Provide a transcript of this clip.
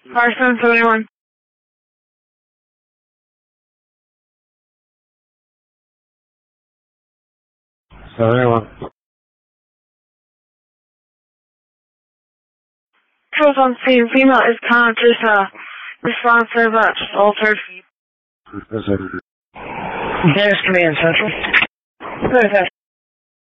Carson, 71. Truth on scene. Female is conscious, responsive, just altered. Dennis Command Central.